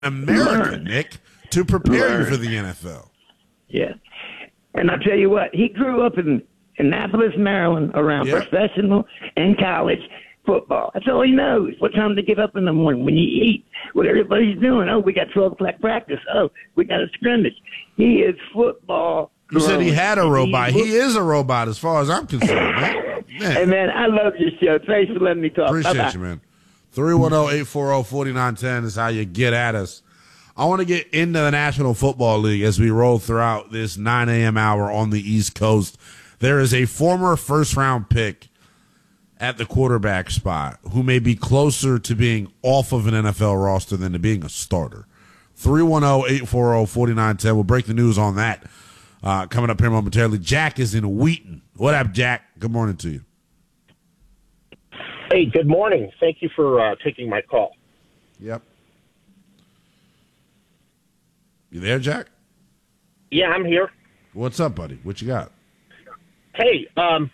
America, Nick, to prepare you for the NFL. Yeah. And I'll tell you what, he grew up in Annapolis, Maryland, around professional and college football. That's all he knows. What time to get up in the morning, when you eat, what everybody's doing. Oh, we got 12 o'clock practice. Oh, we got a scrimmage. He is football. You said he had a robot. He is a robot as far as I'm concerned, man. Hey, man, I love your show. Thanks for letting me talk. Appreciate Bye-bye. you, man. 310-840-4910 is how you get at us. I want to get into the National Football League as we roll throughout this 9 a.m. hour on the East Coast. There is a former first-round pick at the quarterback spot who may be closer to being off of an NFL roster than to being a starter. 310-840-4910. We'll break the news on that coming up here momentarily. Jack is in Wheaton. What up, Jack? Good morning to you. Hey, good morning. Thank you for taking my call. Yep. You there, Jack? Yeah, I'm here. What's up, buddy? What you got? Hey,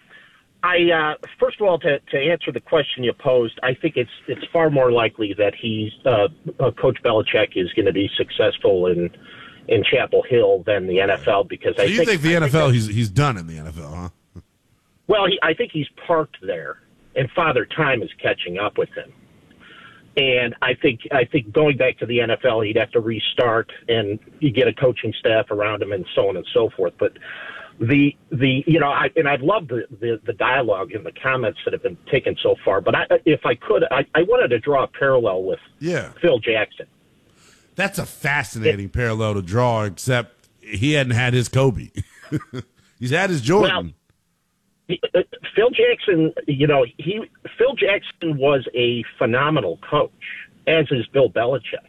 I first of all, to answer the question you posed, I think it's far more likely that he's Coach Belichick is going to be successful in Chapel Hill than the NFL because so you think the NFL he's done in the NFL, huh? Well, I think he's parked there, and Father Time is catching up with him. And I think going back to the NFL, he'd have to restart, and you get a coaching staff around him, and so on and so forth. But I love the dialogue and the comments that have been taken so far. But if I could, I wanted to draw a parallel with Phil Jackson. That's a fascinating parallel to draw, except he hadn't had his Kobe. He's had his Jordan. Well, Phil Jackson, Phil Jackson was a phenomenal coach, as is Bill Belichick.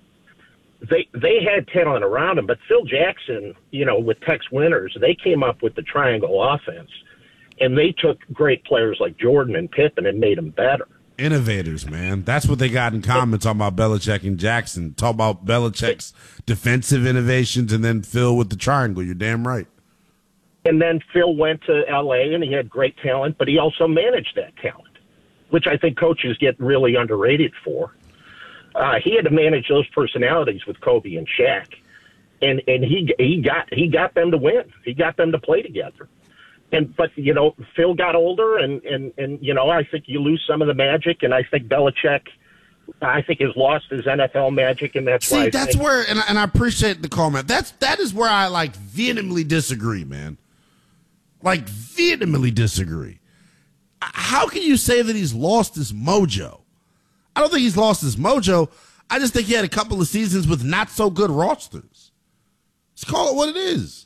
They had talent around him, but Phil Jackson, with Tex Winters, they came up with the triangle offense, and they took great players like Jordan and Pippen and made them better. Innovators, man. That's what they got in common, talking about Belichick and Jackson. Talk about Belichick's defensive innovations and then Phil with the triangle. You're damn right. And then Phil went to L.A., and he had great talent, but he also managed that talent, which I think coaches get really underrated for. He had to manage those personalities with Kobe and Shaq, and he got them to win. He got them to play together. But Phil got older, and I think you lose some of the magic, and I think Belichick, has lost his NFL magic, and that's why. That's where, and I appreciate the comment. That is where I vehemently disagree, man. Vehemently disagree. How can you say that he's lost his mojo? I don't think he's lost his mojo. I just think he had a couple of seasons with not so good rosters. Let's call it what it is.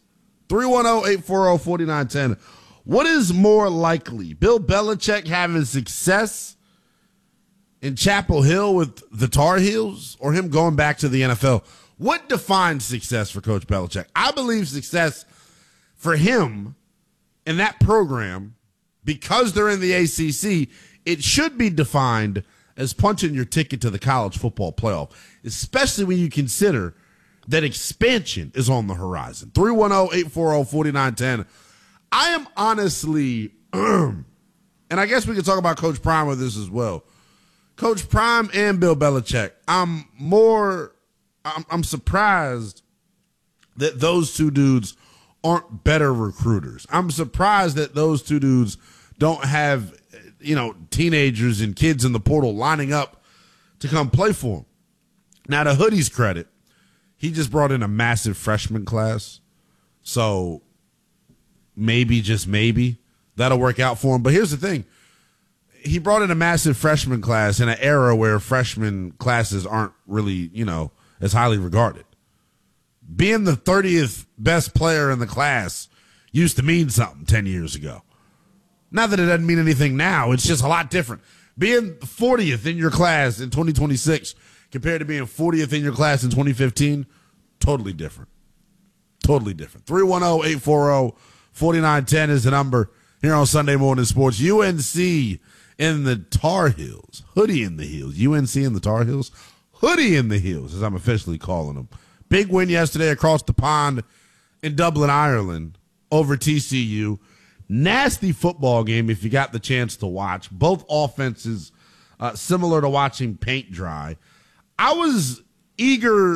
310-840-4910. What is more likely? Bill Belichick having success in Chapel Hill with the Tar Heels or him going back to the NFL? What defines success for Coach Belichick? I believe success for him in that program, because they're in the ACC, it should be defined as punching your ticket to the college football playoff, especially when you consider that expansion is on the horizon. 310-840-4910. I am honestly, and I guess we could talk about Coach Prime with this as well. Coach Prime and Bill Belichick, I'm surprised that those two dudes aren't better recruiters. I'm surprised that those two dudes don't have, teenagers and kids in the portal lining up to come play for him. Now, to Hoodie's credit, he just brought in a massive freshman class. So maybe, just maybe, that'll work out for him. But here's the thing. He brought in a massive freshman class in an era where freshman classes aren't really, as highly regarded. Being the 30th best player in the class used to mean something 10 years ago. Not that it doesn't mean anything now. It's just a lot different. Being 40th in your class in 2026 compared to being 40th in your class in 2015, totally different. Totally different. 310-840-4910 is the number here on Sunday Morning Sports. UNC in the Tar Heels. Hoodie in the Heels. UNC in the Tar Heels. Hoodie in the Heels, as I'm officially calling them. Big win yesterday across the pond in Dublin, Ireland over TCU. Nasty football game if you got the chance to watch. Both offenses similar to watching paint dry. I was eager